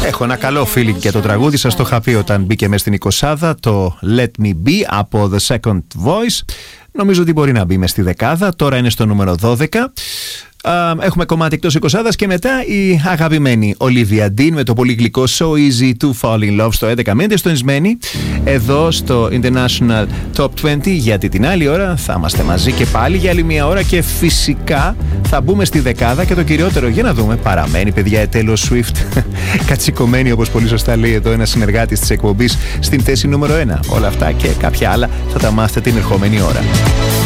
Έχω ένα καλό feeling για το τραγούδι. Σας το είχα πει όταν μπήκε μέσα στην 20, το Let Me Be από The Second Voice. Νομίζω ότι μπορεί να μπει μες στη δεκάδα. Τώρα είναι στο νούμερο 12. Έχουμε κομμάτι εκτός 20 και μετά η αγαπημένη Olivia Dean με το πολύ γλυκό So Easy to Fall in Love στο 11. Μείνετε στονισμένοι εδώ στο International Top 20, γιατί την άλλη ώρα θα είμαστε μαζί και πάλι για άλλη μια ώρα και φυσικά θα μπούμε στη δεκάδα και το κυριότερο, για να δούμε, παραμένει παιδιά η Taylor Swift κατσικωμένη, όπως πολύ σωστά λέει εδώ ένας συνεργάτης της εκπομπής, στην θέση νούμερο 1. Όλα αυτά και κάποια άλλα θα τα μάθετε την ερχόμενη ώρα.